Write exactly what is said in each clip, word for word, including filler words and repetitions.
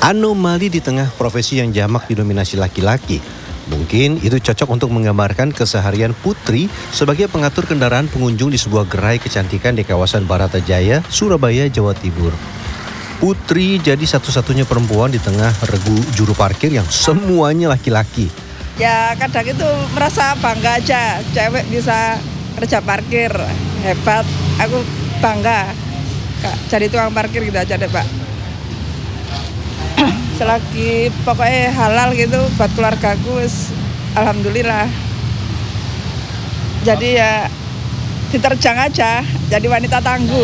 Anomali di tengah profesi yang jamak didominasi laki-laki. Mungkin itu cocok untuk menggambarkan keseharian Putri sebagai pengatur kendaraan pengunjung di sebuah gerai kecantikan di kawasan Baratajaya, Surabaya, Jawa Timur. Putri jadi satu-satunya perempuan di tengah regu juru parkir yang semuanya laki-laki. Ya kadang itu merasa bangga aja, cewek bisa kerja parkir, hebat, aku bangga. Kak, jadi tukang parkir gitu aja deh Pak. Selagi pokoknya halal gitu buat keluargaku, alhamdulillah. Jadi ya diterjang aja, jadi wanita tangguh.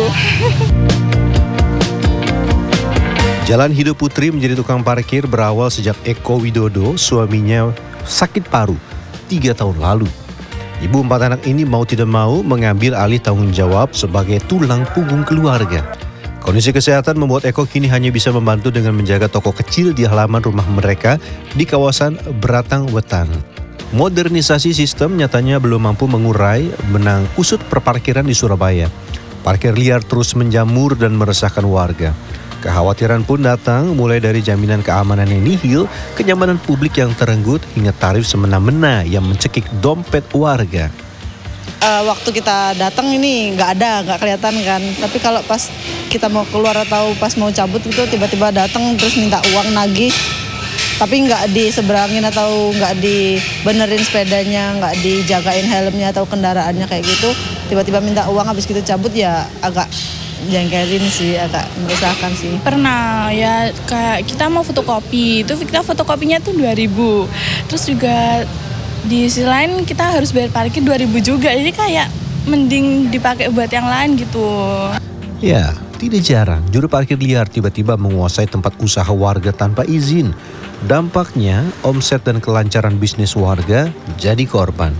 Jalan hidup Putri menjadi tukang parkir berawal sejak Eko Widodo, suaminya sakit paru tiga tahun lalu. Ibu empat anak ini mau tidak mau mengambil alih tanggung jawab sebagai tulang punggung keluarga. Kondisi kesehatan membuat Eko kini hanya bisa membantu dengan menjaga toko kecil di halaman rumah mereka di kawasan Beratang Wetan. Modernisasi sistem nyatanya belum mampu mengurai benang kusut perparkiran di Surabaya. Parkir liar terus menjamur dan meresahkan warga. Kekhawatiran pun datang mulai dari jaminan keamanan yang nihil, kenyamanan publik yang terenggut, hingga tarif semena-mena yang mencekik dompet warga. Uh, waktu kita datang ini nggak ada, nggak kelihatan kan. Tapi kalau pas kita mau keluar atau pas mau cabut itu tiba-tiba datang terus minta uang nagih. Tapi nggak diseberangin atau nggak dibenerin sepedanya, nggak dijagain helmnya atau kendaraannya kayak gitu. Tiba-tiba minta uang habis gitu cabut, ya agak jengkelin sih, agak meresahkan sih. Pernah ya, kayak kita mau fotokopi, itu kita fotokopinya tuh dua ribu. Terus juga di sisi lain kita harus bayar parkir dua ribu juga. Jadi kayak mending dipakai buat yang lain gitu. Ya, tidak jarang juru parkir liar tiba-tiba menguasai tempat usaha warga tanpa izin. Dampaknya, omset dan kelancaran bisnis warga jadi korban.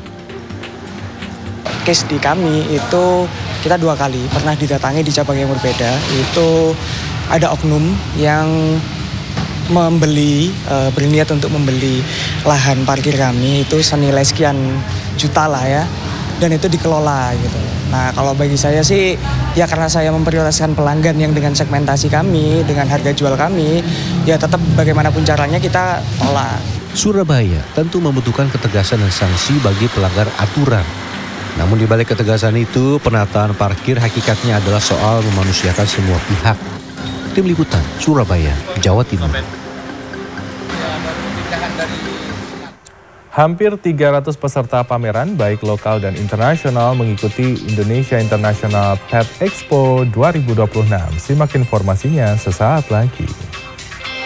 Case di kami itu kita dua kali pernah didatangi di cabang yang berbeda. Itu ada oknum yang membeli, e, berniat untuk membeli lahan parkir kami itu senilai sekian juta lah ya, dan itu dikelola gitu. Nah kalau bagi saya sih ya karena saya memprioritaskan pelanggan yang dengan segmentasi kami, dengan harga jual kami, ya tetap bagaimanapun caranya kita tolak. Surabaya tentu membutuhkan ketegasan dan sanksi bagi pelanggar aturan. Namun di balik ketegasan itu, penataan parkir hakikatnya adalah soal memanusiakan semua pihak. Tim Liputan, Surabaya, Jawa Timur. Hampir tiga ratus peserta pameran, baik lokal dan internasional, mengikuti Indonesia International Pet Expo dua ribu dua puluh enam. Simak informasinya sesaat lagi.